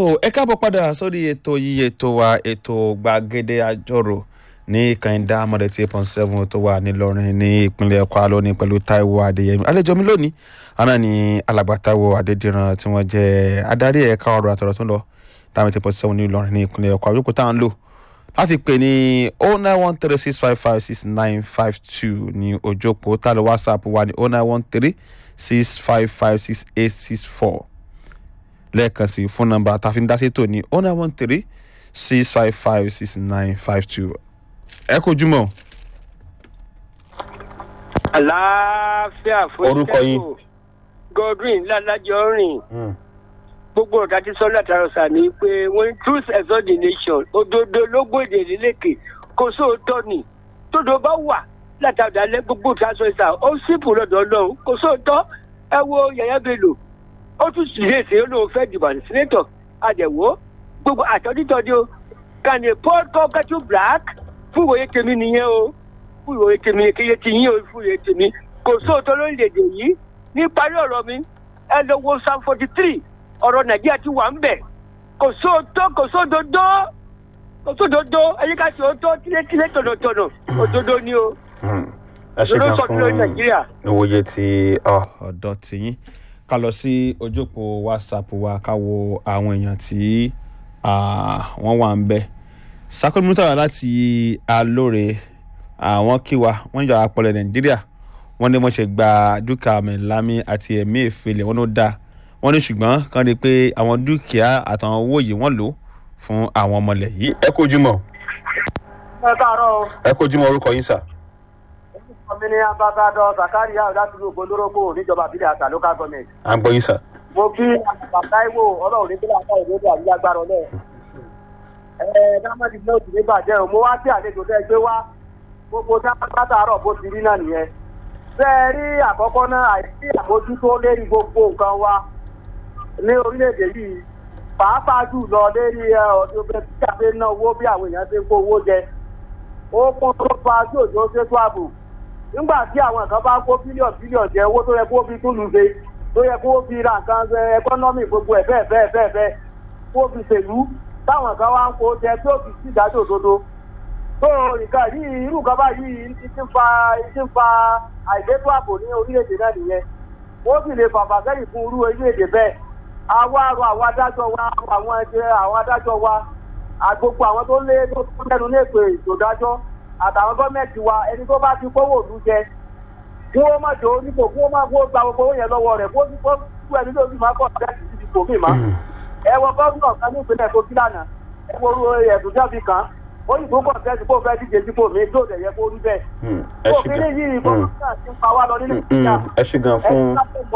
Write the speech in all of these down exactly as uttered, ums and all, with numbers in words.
ẹ káàbọ̀ padà sórí ètò yìí ètò wa ètò gbàgede àjọrò ní kàìndá mọ̀dẹ̀tì eight point seven tó wà nílọrin ní ìpínlẹ̀ Kwara lónìí pẹ̀lú Táíwò Adéyẹmí. Àlejò mi lónìí àná ni alàgbà Táíwò Adédìran tí wọ́n jẹ́ adarí ẹ̀ka ọ̀rọ̀ àtọ̀rọ̀ tó ń lọ dáhùn eight point seven ní ìlọrin ní ìpínlẹ̀ Kwara. Yòókù tá à ń lò láti pè ní oh nine one three six five five six nine five two ní òjòpó tá lọ WhatsApp wa ní oh nine one three six five five six eight six four. lẹ́ẹ̀kan sí fún nọ́mbà tá a fi ń dá sétò ní oh nine one three six five five six nine five two. ẹ kú ojúmọ́. àlàáfíà fún orúkọ yín. Godwin lálàjọ rìn gbogbo ọ̀gá tí sọ́lá tarọ̀sà ní pé when truth exalt the nation òdodo ló gbòde lélékè kò sóòótọ́ ni tódò bá wà látàdá lẹ gbogbo ìtàsọ ìsà ó sípò lọ́dọ̀ Ọlọ́run kò sóòótọ́ ẹ wo Yàyà Bello ó tún sì lè ṣe olóhùn fẹ́ dìbò àti sínétọ̀ àdẹ̀wò gbogbo àtọ́dítọ́dí o can a poor cocker to black fún ìwòye tèmi nìyẹn o fún ìwòye tèmi kéye ti yín o fún ìwòye tèmi kò sóòótọ́ lórílẹ̀‐èdè yìí ní parí ọ̀rọ̀ mi ẹ lọ wo psalm forty three ọ̀rọ̀ Nàìjíríà ti wà ń bẹ̀ kò sóòótọ́ kò sódodo kò sódodo ẹ̀yìn ká ti òótọ́ tílétílé tọ̀nàtọ̀nà òdodo ni o ẹ ṣe gan fún ìwòye ti ọ̀dọ́ tiyín. Ká lọ sí ojópó WhatsApp wa ká wo àwọn èèyàn tí wọ́n wà ń bẹ̀. Sakoni Murtala láti Alóore àwọn kíwa wọ́n jọ àpọ̀lẹ̀ Nàìjíríà wọ́n ní wọ́n ṣe gba dúkìá Mẹ́lámí àti ẹ̀mí èfèlè wọn ló dáa wọ́n ní ṣùgbọ́n kan rí i pé àwọn dúkìá àtàwọn owó yìí wọ́n lò fún àwọn ọmọlẹ̀ yìí. ẹ kú ojúmọ́. ẹ káàárọ̀. ẹ kú ojúmọ́ orúkọ yín sà. ọmọ ní abágadọ Zakaria láti ìlú Ògbólórógbò níjọba ìbílẹ̀ àṣà local government. à ń gbọ́ yín sà. mo kí àgbà Táíwò ọlọ́run ní bílẹ̀ àṣà ìlú àbí agbára ọlẹ́ ẹ dámàdì náà ti ní bàjẹ́ o mo wá sí àlejò tẹ́ gbé wá gbogbo látàárọ̀ bó ti rí náà nìyẹn. bẹ́ẹ̀ rí àkọ́kọ́ náà àìsí àmójútó lérí gbogbo nǹkan wa ní orílẹ̀-èdè yìí pàápàá jù lọ lérí ọdún bẹ́ẹ̀ tí a fẹ́ ná owó bí àwọn èèyàn ṣe ń kó owó jẹ ó kún tó fa sí òjò ṣètò ààbò nígbà tí àwọn kan bá kó bílíọ̀nù bílíọ̀nù jẹ owó tó yẹ kó fi túlù ṣe tó yẹ kó fi ra nǹkan ẹkọ́nọ́mì gbogbo ẹ̀ bẹ́ẹ̀ bẹ́ẹ̀ bẹ́ẹ̀ bẹ́ẹ̀ kó fi ṣèlú táwọn kan wá ń kó jẹ tí ó fi sí ìdájọ́ òdodo tó nǹkan yìí irú nǹkan báyìí ti ń fa ti ń fa àìlétò ààbò ní orílẹ̀-èdè náà nìyẹn ó sì lè fàfà sẹ́yìn fún irú orílẹ̀-èdè bẹ́ẹ̀ àwa àrò àwọn adájọ́ wa àwọn ẹgbẹ́ àwọn adájọ́ wa àgbogbo àwọn tó lé tó lẹ́nu ní ètò ìṣòdájọ́ àtàwọn gọ́ọ̀mẹ̀ntì wa ẹni tó bá ti kówó òlu jẹ kí wọ́n má jọ onípò kí wọ́n má kó gba gbogbo owó yẹn lọ́wọ́ rẹ̀ kó kó kú ẹni tó fi máa kọ́ ọ̀rẹ́ ti di kò mí má. ẹ wọ gómìnà kan ní ìpínlẹ̀ tó kí lánàá ẹ wo ẹ̀sùn jáde kan ó yìí tó kọ̀ fẹ́ẹ́ kó fẹ́ẹ́ díje dípò mi tó dẹ̀ yẹ kó rí bẹ́ẹ̀. ẹ ṣe gan ẹ ṣe gan fún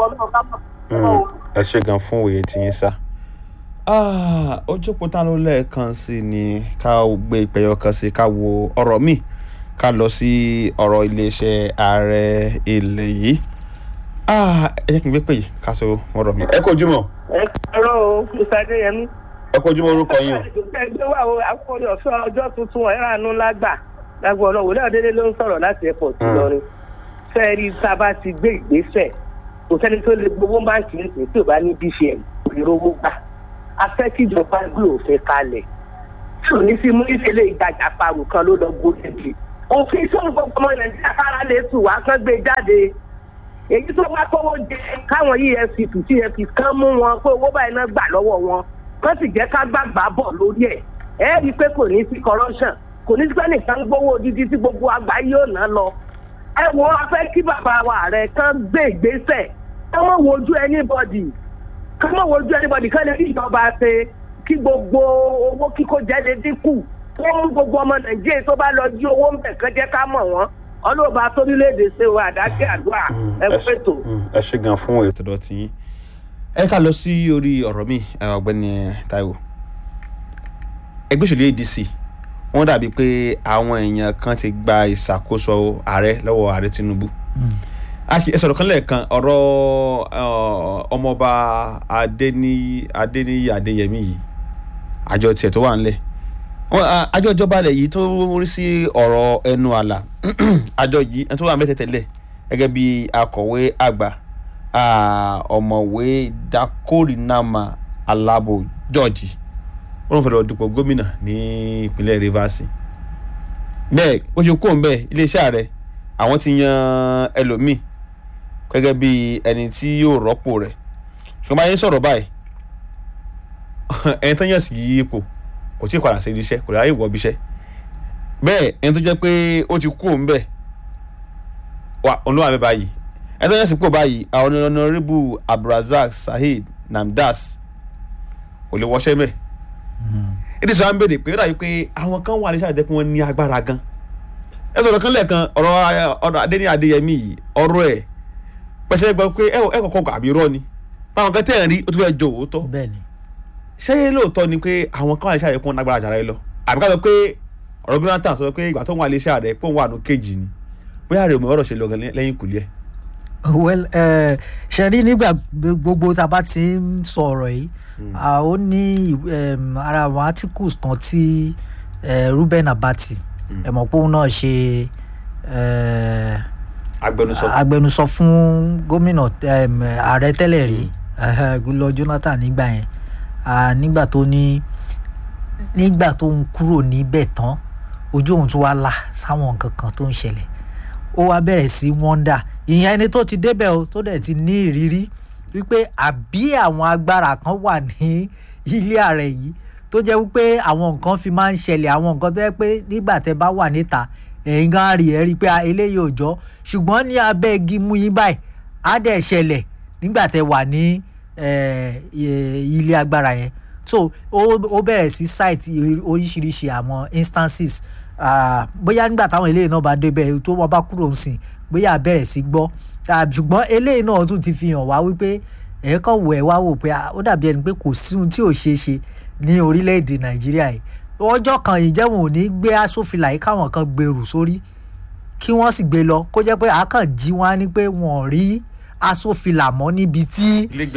ẹ ṣe gan fún òye tiyín sá. ojókòó tá ló lẹ́ẹ̀kan sí ni ká gbé ìpẹ̀yọ kan sí ká wo ọ̀rọ̀ míì ká lọ sí ọ̀rọ̀ iléeṣẹ́ ààrẹ ilẹ̀ yìí. ẹ jẹ́ kí n gbé pè yìí ká so ọ̀rọ̀ mi. ẹ kú ojúmọ́. ẹ kọ́rọ́ o Mr Adéyẹmí. ẹ kú ojúmọ́ orúkọ yín o. ẹgbẹ́ wa o akọ́ni ọ̀ṣọ́ ọjọ́ tuntun ẹ̀ránú lágbà lágbó ọ̀nà òwúlẹ̀ ọ̀dẹ́lẹ̀ ló ń sọ̀rọ̀ láti airport Ìlọrin. fẹ́ẹ́rí tá a bá ti gbé ìgbésẹ̀ kò sẹ́ni tó lè gbowó báńkì nísìnyí tí ò bá ní B C M ìrówó gbà afẹ́ kíjọba gbé òfin kalẹ̀ tí ò ní sí mú ìṣẹ̀lẹ̀ ìdájà parò kan ló lọ gbódèdè òfin sọ̀rọ̀ gbogbo ọmọ Nàìjíríà kára lè tù wá kán gbé jáde èyí tó bá kówó jẹ káwọn E F C C T F kán mú wọn pé owó báyìí náà gbà lọ́wọ́ wọn kán sì jẹ́ ká gbàgbà bọ̀ lórí ẹ̀ ẹ́ rí i pé kò ní sí corruption kò ní sí pé nìkan gbówó odidi tí gbogbo àgbáyé ò ná lọ ẹ wo afẹ́ kí bàbá wa rẹ̀ kán gbé ìgbésẹ̀ ká má wojú anybody ká má wojú anybody ká lè rí ìjọba ṣe kí gbogbo owó kíkó jẹ́ lè dínkù wọ́n mú gbogbo ọmọ Nàìjíríà tó bá lọ jí owó ń bẹ̀ kán jẹ́ ká mọ̀ wọ́n ọlọ́ọ̀bá torílẹ̀-èdè ṣe wà dákẹ́ àdúrà ẹ pẹ̀tò. ẹ ṣe gan fún ètò ìdọ̀tí yín. ẹ ká lọ sí orí ọ̀rọ̀ mi ọ̀gbẹ́ni Táíwò. ẹgbẹ́ òṣèlú A D C wọ́n dàbí pé àwọn èèyàn kan ti gba ìṣàkóso ààrẹ lọ́wọ́ ààrẹ Tinubu. ẹ sọ̀rọ̀ kan lẹ́ẹ̀kan ọ̀rọ̀ ọmọọba Adéníyì Adéyẹmí yìí àjọ tiẹ̀ tó wà ńlẹ̀ àjọ ìjọba ilẹ̀ yìí tó rí sí ọ̀rọ̀ ẹnu àlà àjọ yìí ẹni tó wà mẹ́tẹ̀ẹ̀tẹ̀lẹ̀ gẹ́gẹ́ bí akọ̀wé àgbà ọ̀mọ̀wé Dakorinama Alabo George ó lóun fẹ́ lọ dupò gómìnà ní ìpínlẹ̀ Rivers bẹ́ẹ̀ ó ṣe kó ń bẹ́ẹ̀ iléeṣẹ́ ààrẹ àwọn ti yan ẹlòmíì gẹ́gẹ́ bí ẹni tí yóò rọ́pò rẹ̀ ṣùgbọ́n báyìí sọ̀rọ̀ báyìí ẹni tó yàn sí ipò kò tí ì padà sí iṣẹ́ kò ráyè wọ ibiṣẹ́ bẹ́ẹ̀ ẹni tó jẹ́ pé ó ti kú òun bẹ́ẹ̀ wà olúwa mi báyìí ẹni tó yàn sí ipò báyìí àwọn Honorable Abdulrasaq Saheed Namdas kò lè wọṣẹ́ mẹ́ ìdí sọ à ń béèrè pé ó dàbí pé àwọn kan wà ní sáà jẹ́ pé wọ́n ní agbára gan ẹ sọ̀rọ̀ kan lẹ́ẹ̀kan ọ̀rọ̀ ọ̀rọ̀ Adéní Adéyẹmí yìí ọ̀rọ̀ ẹ̀ pẹ̀sẹ̀ gbọ́ pé ẹ kọ̀ọ̀kan àbí irọ́ ni báwọn kan tẹ̀ ń rí ó tún fẹ́ jọ òótọ́ bẹ́ẹ̀ni ṣé lóòótọ́ ni pé àwọn kan wà ní sáà jẹ́ pé wọ́n lágbára jàrá ẹ lọ àbí ká sọ pé ọ̀rọ̀ Jonathan sọ pé ìgbà tó ń wà ní iṣẹ́ rẹ̀ pé òun wà ní kejì ni bóyá rẹ̀ òmò ọ̀rọ̀ ṣe lọ lẹ́yìn ìkùlẹ̀. well ṣe rí nígbà gbogbo tá a bá ti ń sọ ọ̀rọ̀ yìí ó ní ara àwọn articles kan tí Reuben Abati ẹ mọ̀ pé òun náà ṣe agbẹnusọ agbẹnusọ fún gómìnà ààrẹ tẹ́lẹ̀ rí Goodluck Jonathan nígbà yẹn nígbà tó ní nígbà tó ń kúrò níbẹ̀ tán ojú òun tún wá là sáwọn nǹkan kan tó ń ṣẹlẹ̀ ó wá bẹ̀rẹ̀ sí wọ́ndà ìyẹn ẹni tó ti débẹ̀ o tó dẹ̀ ti ní ìrírí wípé àbí àwọn agbára kan wà ní ilé ààrẹ yìí tó jẹ́ wípé àwọn nǹkan fi máa ń ṣẹlẹ̀ àwọn nǹkan tó jẹ́ pé nígbà tẹ́ bá wà níta ẹ̀yin gan rí ẹ rí i pé eléyìí ò jọ ṣùgbọ́n ní abẹ́ igi mú yín báyìí á dẹ̀ ṣẹlẹ̀ nígbà tẹ́ wà ní ilé agbára yẹn so ó bẹ̀rẹ̀ sí site oríṣiríṣi àwọn instances bóyá nígbà táwọn eléyìí náà bá débẹ̀ tó wọ́n bá kúrò ń sìn bóyá a bẹ̀rẹ̀ sí gbọ́ ṣùgbọ́n eléyìí náà tún ti fi hàn wá wípé ẹ̀ẹ́kàn wò ẹ̀ wá wò pé ó dàbí ẹni pé kò sí ohun tí ò ṣeé ṣe ní orílẹ̀-èdè Nàìjíríà yìí ọjọ́ kan ìjẹ́wọ̀n ò ní gbé asòfilà yìí káwọn kan gbèrú sórí kí wọ́n sì gbé lọ kó jẹ́ pé àákàn jí wọn á ní pé wọ́n rí asòfilà mọ́ níbi tí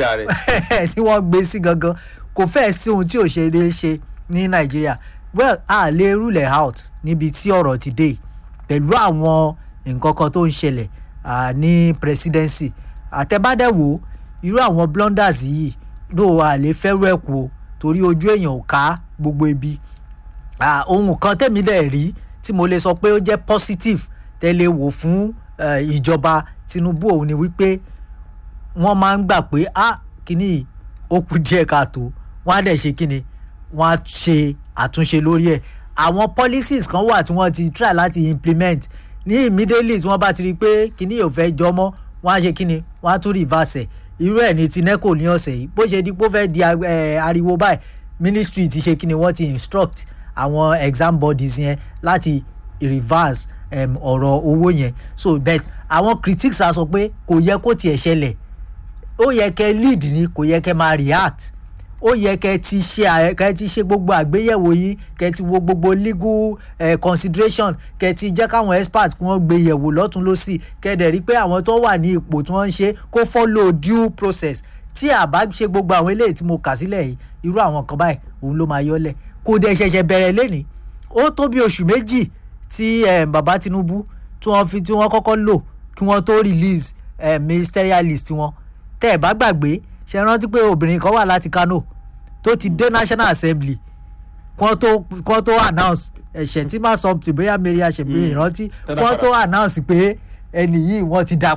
tí wọ́n gbé sí gangan kò fẹ́ẹ̀ sí ohun tí ò ṣe lè ṣe ní Nàìjíríà well a lè rule out níbi tí ọ̀rọ̀ ti dé pẹ̀lú àwọn nǹkan kan tó ń ṣẹlẹ̀ ní presidency àtẹ̀bádẹ́wò irú àwọn blunders yìí ló wà lè fẹ́rù ẹ̀ kú o torí ojú èèyàn ò ká gbogbo ibi ohun kan tẹ̀mí dẹ̀ rí tí mo lè sọ pé ó jẹ́ positive tẹ́lẹ̀ wò fún ìjọba Tinubu òun ni wípé wọ́n máa ń gbà pé ah kíní ó kù díẹ̀ káàtó wọ́n á dẹ̀ ṣe kíni wọ́n á ṣe àtúnṣe lórí ẹ̀ àwọn policies kan wà tí wọ́n ti try láti implement ní immediately tí wọ́n bá ti rí i pé kíní yóò fẹ́ jọmọ́ wọ́n á ṣe kíni wọ́n á tún reverse ẹ̀ irú ẹ̀ ní ti NECO ní ọ̀sẹ̀ yìí bó ṣe di pé ó fẹ́ di ariwo báyìí ministry ti ṣe kíni wọ́n ti instruct àwọn exam bodies yẹn láti reverse ọ̀rọ̀ owó yẹn so but àwọn critics á sọ pé kò yẹ kó tiẹ̀ ṣẹlẹ̀ ó yẹ kẹ́ lead ni kò yẹ kẹ́ máa react ó yẹ kẹ́ ti ṣe kẹ́ ti ṣe gbogbo àgbéyẹ̀wò yín kẹ́ ti wo gbogbo legal eh, consideration kẹ́ ti jẹ́ káwọn expert kí wọ́n gbé yẹ̀wò lọ́tún lọ́sì kẹ́ dẹ̀ rí pé àwọn tó wà ní ipò tí wọ́n ń ṣe kó follow due process tí a bá ṣe gbogbo àwọn eléyìí tí mo kà sílẹ̀ yìí irú àwọn kan báyìí òun ló máa yọlẹ̀ kò dẹ̀ ṣẹ̀ṣẹ̀ bẹ̀rẹ̀ lẹ́ni ó tó bí oṣù méjì tí eh, bàbá Tinubu tí wọ́n fi tí wọ́n kọ́kọ́ lò kí wọ́n tó release eh, ministerial list wọn tẹ́ ẹ̀ bá gbàgbé ṣe rántí pé obìnrin kan wà láti Kano tó ti dé National Assembly kán tó kán tó announce ẹ̀ṣẹ̀ tí má sọ bóyá Mary àṣẹbí ìrántí kán tó announce pé ẹni yìí wọ́n ti dá